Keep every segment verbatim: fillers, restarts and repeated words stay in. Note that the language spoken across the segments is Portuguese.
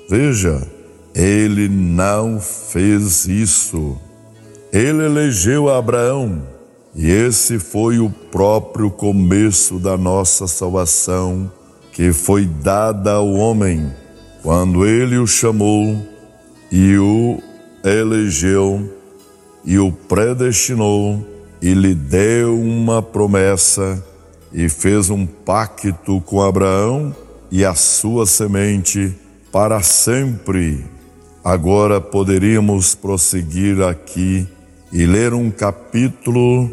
Veja, ele não fez isso. Ele elegeu Abraão, e esse foi o próprio começo da nossa salvação, que foi dada ao homem, quando ele o chamou e o elegeu e o predestinou e lhe deu uma promessa e fez um pacto com Abraão e a sua semente para sempre. Agora poderíamos prosseguir aqui e ler um capítulo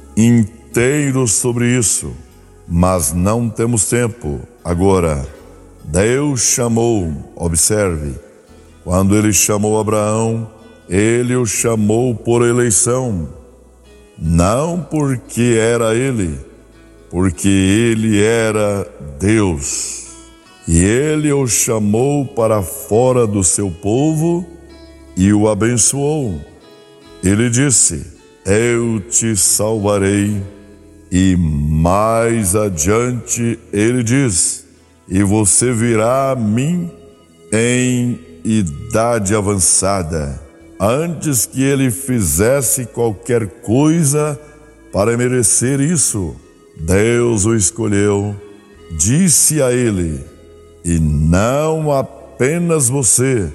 inteiro sobre isso, mas não temos tempo. Agora, Deus chamou, observe, quando ele chamou Abraão, ele o chamou por eleição, não porque era ele, porque ele era Deus. E ele o chamou para fora do seu povo e o abençoou. Ele disse: eu te salvarei. E mais adiante ele diz: e você virá a mim em idade avançada, antes que ele fizesse qualquer coisa para merecer isso. Deus o escolheu, disse a ele: e não apenas você,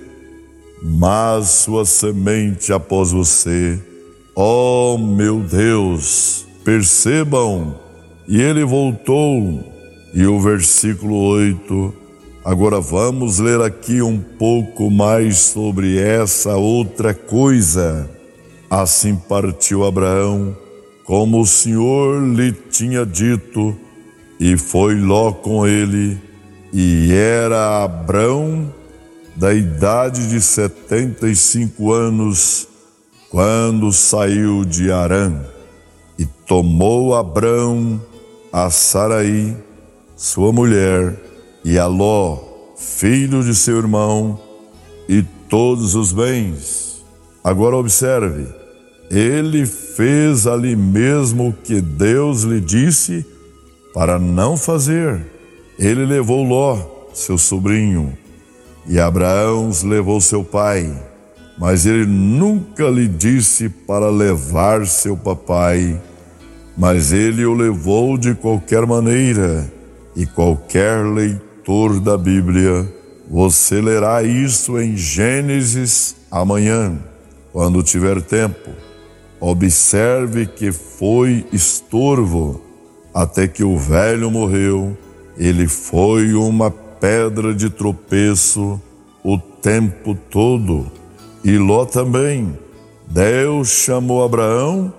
mas sua semente após você. Oh, meu Deus, percebam. E ele voltou. E o versículo oito, agora vamos ler aqui um pouco mais sobre essa outra coisa. Assim partiu Abraão, como o Senhor lhe tinha dito, e foi Ló com ele. E era Abrão da idade de setenta e cinco anos, quando saiu de Harã. E tomou Abrão a Sarai, sua mulher, e a Ló, filho de seu irmão, e todos os bens. Agora observe, ele fez ali mesmo o que Deus lhe disse para não fazer. Ele levou Ló, seu sobrinho, e Abraão levou seu pai, mas ele nunca lhe disse para levar seu papai, mas ele o levou de qualquer maneira. E qualquer leitor da Bíblia, você lerá isso em Gênesis amanhã, quando tiver tempo. Observe que foi estorvo até que o velho morreu. Ele foi uma pedra de tropeço o tempo todo. E Ló também. Deus chamou Abraão,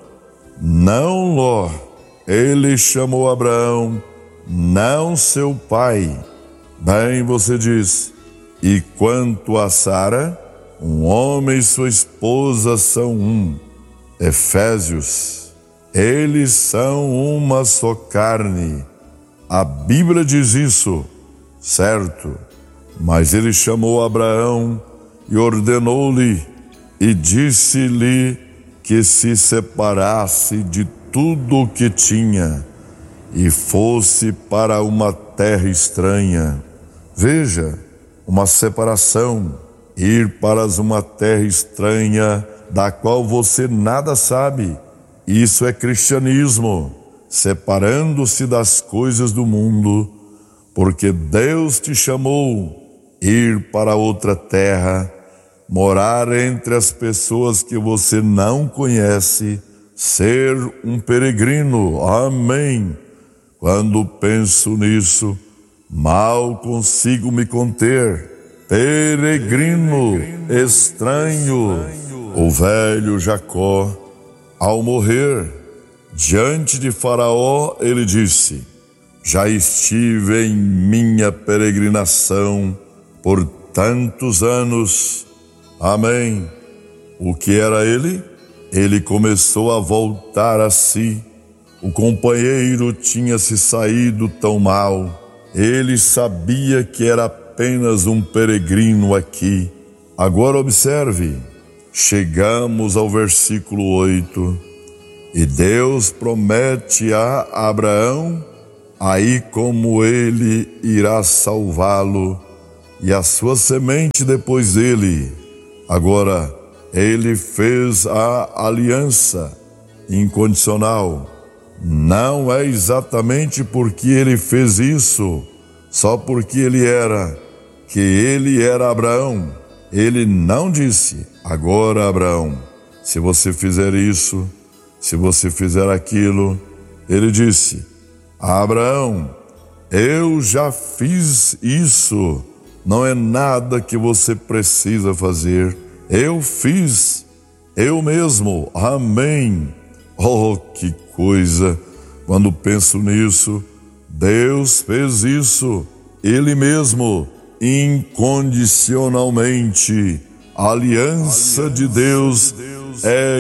não Ló. Ele chamou Abraão, não seu pai. Bem, você diz: e quanto a Sara, um homem e sua esposa são um. Efésios, eles são uma só carne. A Bíblia diz isso, certo? Mas ele chamou Abraão e ordenou-lhe e disse-lhe que se separasse de tudo o que tinha e fosse para uma terra estranha. Veja, uma separação, ir para uma terra estranha da qual você nada sabe. Isso é cristianismo, separando-se das coisas do mundo, porque Deus te chamou ir para outra terra, morar entre as pessoas que você não conhece, ser um peregrino. Amém. Quando penso nisso, mal consigo me conter. Peregrino, estranho. O velho Jacó, ao morrer, diante de Faraó, ele disse: já estive em minha peregrinação por tantos anos. Amém. O que era ele? Ele começou a voltar a si. O companheiro tinha se saído tão mal. Ele sabia que era apenas um peregrino aqui. Agora observe, chegamos ao versículo oito. E Deus promete a Abraão aí como ele irá salvá-lo e a sua semente depois dele. Agora, ele fez a aliança incondicional. Não é exatamente porque ele fez isso, só porque ele era, que ele era Abraão. Ele não disse: agora, Abraão, se você fizer isso, se você fizer aquilo. Ele disse: Abraão, eu já fiz isso, não é nada que você precisa fazer. Eu fiz, eu mesmo, amém. Oh, que coisa! Quando penso nisso, Deus fez isso, Ele mesmo, incondicionalmente. A aliança de Deus é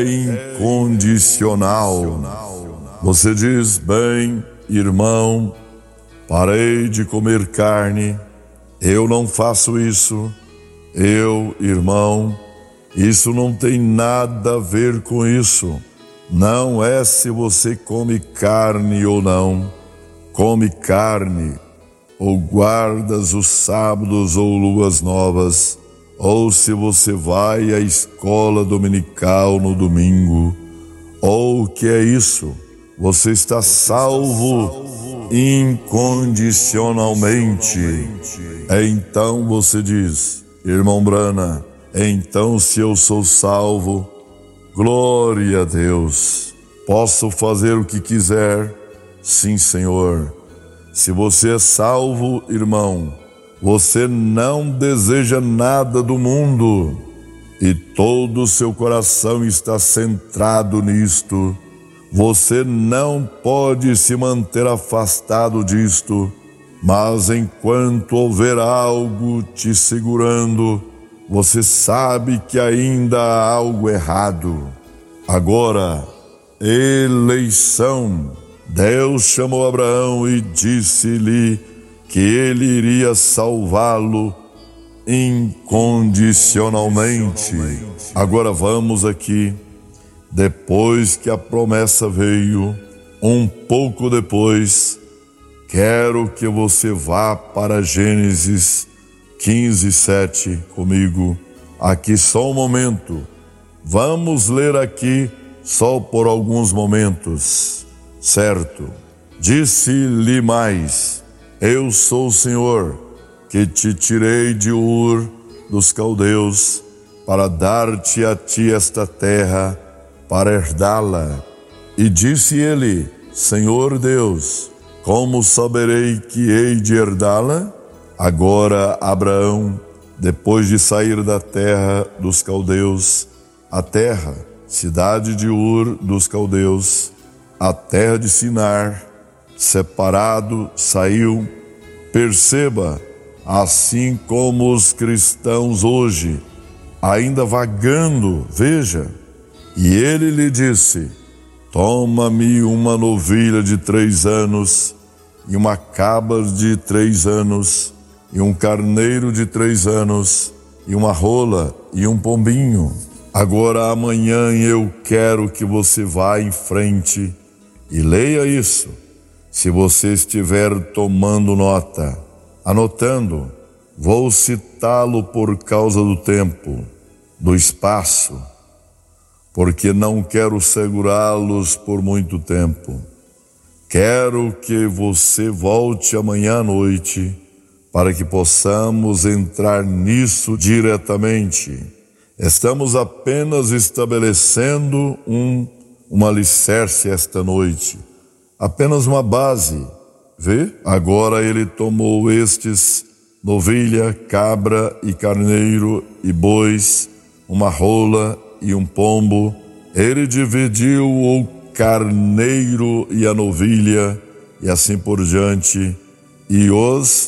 incondicional. Você diz: bem, irmão, parei de comer carne, eu não faço isso. Eu, irmão, isso não tem nada a ver com isso. Não é se você come carne ou não. Come carne, ou guardas os sábados ou luas novas, ou se você vai à escola dominical no domingo, ou o que é isso? Você está salvo incondicionalmente. Então você diz: irmão Brana, então se eu sou salvo, glória a Deus, posso fazer o que quiser? Sim, Senhor. Se você é salvo, irmão, você não deseja nada do mundo e todo o seu coração está centrado nisto. Você não pode se manter afastado disto, mas enquanto houver algo te segurando, você sabe que ainda há algo errado. Agora, eleição. Deus chamou Abraão e disse-lhe que ele iria salvá-lo incondicionalmente. Agora vamos aqui, depois que a promessa veio, um pouco depois, quero que você vá para Gênesis quinze, sete comigo. Aqui só um momento. Vamos ler aqui só por alguns momentos. Certo? Disse-lhe mais: eu sou o Senhor, que te tirei de Ur dos caldeus, para dar-te a ti esta terra, para herdá-la. E disse ele: Senhor Deus, como saberei que hei de herdá-la? Agora Abraão, depois de sair da terra dos caldeus, a terra, cidade de Ur dos caldeus, a terra de Sinar, separado, saiu. Perceba, assim como os cristãos hoje, ainda vagando, veja. E ele lhe disse: toma-me uma novilha de três anos, e uma cabra de três anos, e um carneiro de três anos, e uma rola, e um pombinho. Agora amanhã eu quero que você vá em frente e leia isso. Se você estiver tomando nota, anotando, vou citá-lo por causa do tempo, do espaço, porque não quero segurá-los por muito tempo. Quero que você volte amanhã à noite para que possamos entrar nisso diretamente. Estamos apenas estabelecendo um, um alicerce esta noite, apenas uma base. Vê? Agora ele tomou estes, novilha, cabra e carneiro e bois, uma rola e um pombo. Ele dividiu o carneiro e a novilha e assim por diante, e os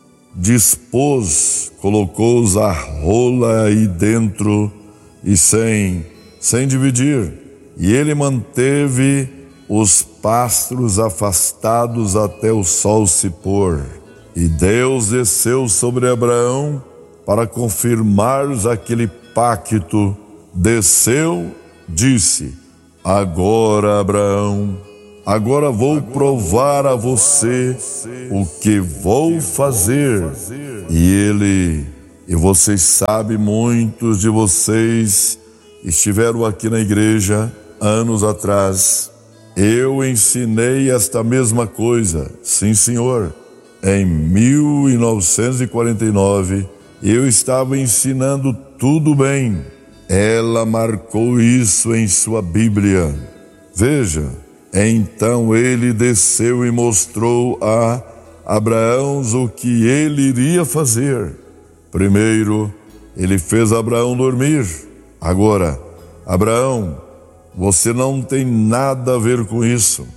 dispôs, colocou-os a rola aí dentro e sem, sem dividir. E ele manteve os pastros afastados até o sol se pôr. E Deus desceu sobre Abraão para confirmar aquele pacto. Desceu, disse: agora, Abraão, Agora vou provar a você o que vou fazer. E ele, e vocês sabem, muitos de vocês estiveram aqui na igreja anos atrás. Eu ensinei esta mesma coisa, sim senhor. Em mil novecentos e quarenta e nove, eu estava ensinando tudo bem. Ela marcou isso em sua Bíblia. Veja, então ele desceu e mostrou a Abraão o que ele iria fazer. Primeiro, ele fez Abraão dormir. Agora, Abraão, você não tem nada a ver com isso.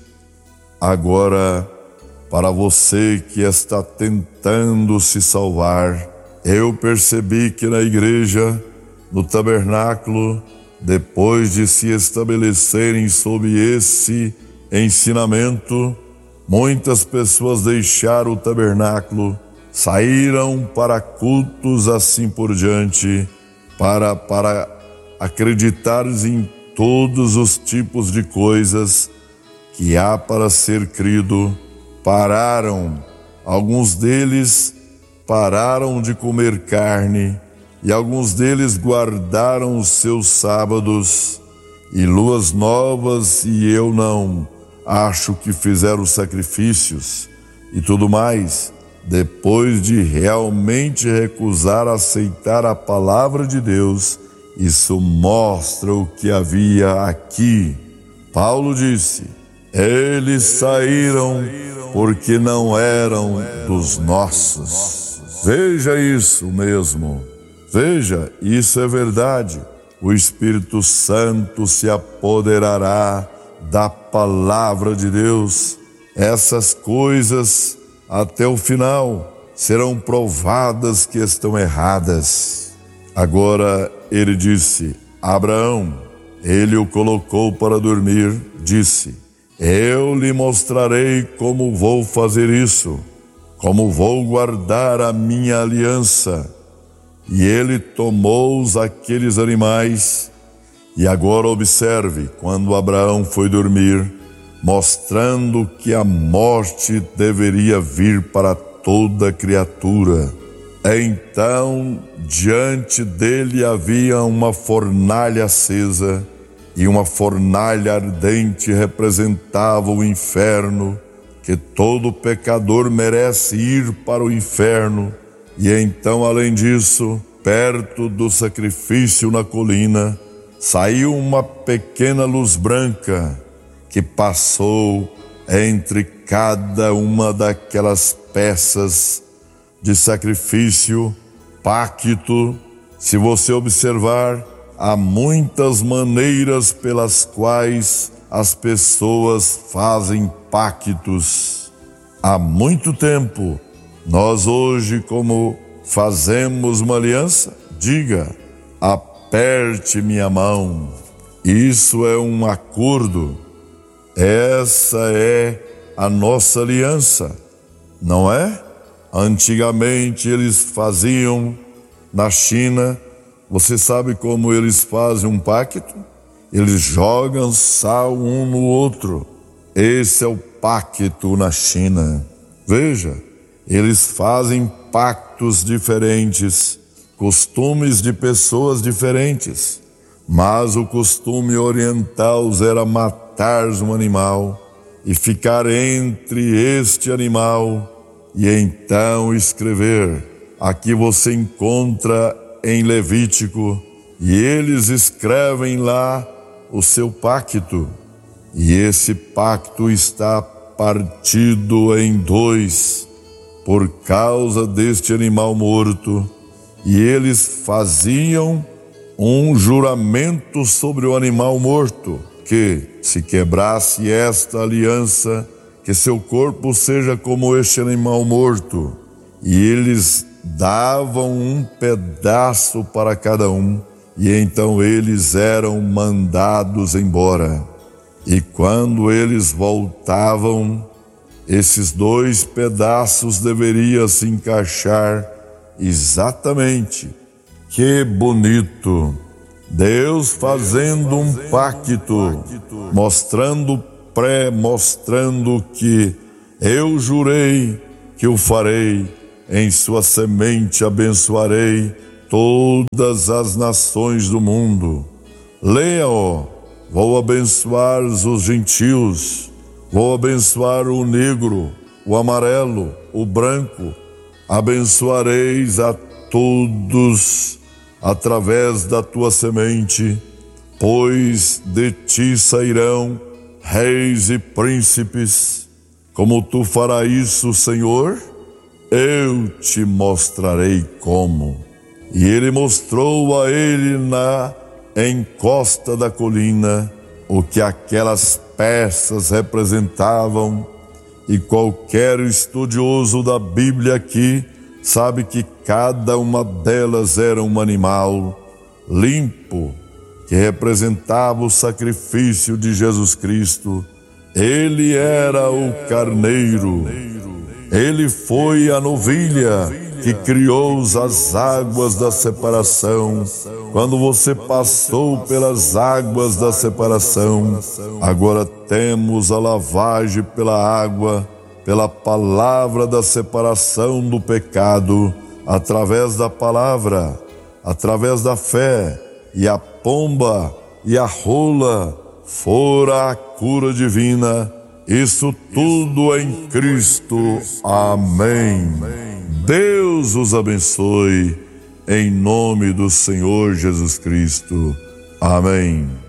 Agora, para você que está tentando se salvar, eu percebi que na igreja, no tabernáculo, depois de se estabelecerem sob esse ensinamento, muitas pessoas deixaram o tabernáculo, saíram para cultos assim por diante, para, para acreditar em todos os tipos de coisas que há para ser crido. Pararam, alguns deles pararam de comer carne, e alguns deles guardaram os seus sábados e luas novas, e eu não acho que fizeram sacrifícios e tudo mais, depois de realmente recusar aceitar a palavra de Deus. Isso mostra o que havia aqui. Paulo disse: eles saíram porque não eram dos nossos. Veja isso mesmo. Veja, isso é verdade. O Espírito Santo se apoderará da palavra de Deus. Essas coisas, até o final, serão provadas que estão erradas. Agora, ele disse: Abraão, ele o colocou para dormir, disse: eu lhe mostrarei como vou fazer isso, como vou guardar a minha aliança. E ele tomou aqueles animais. E agora observe, quando Abraão foi dormir, mostrando que a morte deveria vir para toda criatura. Então, diante dele havia uma fornalha acesa, e uma fornalha ardente representava o inferno, que todo pecador merece ir para o inferno. E então, além disso, perto do sacrifício na colina, saiu uma pequena luz branca que passou entre cada uma daquelas peças de sacrifício, pacto. Se você observar, há muitas maneiras pelas quais as pessoas fazem pactos. Há muito tempo, nós hoje, como fazemos uma aliança, diga: aperte minha mão. Isso é um acordo. Essa é a nossa aliança, não é? Antigamente eles faziam na China. Você sabe como eles fazem um pacto? Eles jogam sal um no outro. Esse é o pacto na China. Veja, eles fazem pactos diferentes, costumes de pessoas diferentes, mas o costume oriental era matar um animal e ficar entre este animal e então escrever. Aqui você encontra em Levítico, e eles escrevem lá o seu pacto, e esse pacto está partido em dois por causa deste animal morto, e eles faziam um juramento sobre o animal morto, que se quebrasse esta aliança, que seu corpo seja como este animal morto, e eles davam um pedaço para cada um, e então eles eram mandados embora. E quando eles voltavam, esses dois pedaços deveriam se encaixar exatamente. Que bonito! Deus fazendo um pacto, mostrando pré-mostrando que eu jurei que o farei, em sua semente abençoarei todas as nações do mundo. Leia-o, vou abençoar os gentios, vou abençoar o negro, o amarelo, o branco, abençoareis a todos através da tua semente, pois de ti sairão reis e príncipes. Como tu farás isso, Senhor? Eu te mostrarei como. E ele mostrou a ele na encosta da colina o que aquelas peças representavam, e qualquer estudioso da Bíblia aqui sabe que cada uma delas era um animal limpo, que representava o sacrifício de Jesus Cristo. Ele era o carneiro, ele foi a novilha que criou as águas da separação. Quando você passou pelas águas da separação, agora temos a lavagem pela água, pela palavra da separação do pecado, através da palavra, através da fé, e a pomba e a rola fora a cura divina. Isso tudo em Cristo. Amém. Deus os abençoe, em nome do Senhor Jesus Cristo. Amém.